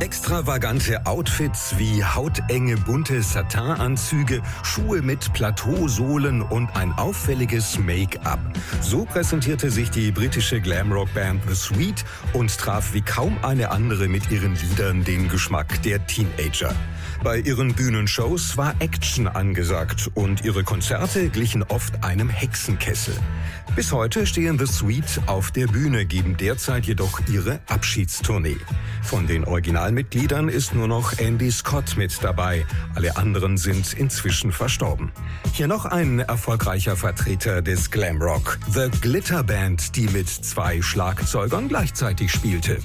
Extravagante Outfits wie hautenge bunte Satinanzüge, Schuhe mit Plateausohlen und ein auffälliges Make-up. So präsentierte sich die britische Glamrock-Band The Sweet und traf wie kaum eine andere mit ihren Liedern den Geschmack der Teenager. Bei ihren Bühnenshows war Action angesagt und ihre Konzerte glichen oft einem Hexenkessel. Bis heute stehen The Sweet auf der Bühne, geben derzeit jedoch ihre Abschiedstournee. Von den Originalmitgliedern ist nur noch Andy Scott mit dabei. Alle anderen sind inzwischen verstorben. Hier noch ein erfolgreicher Vertreter des Glamrock, The Glitter Band, die mit 2 Schlagzeugern gleichzeitig spielte.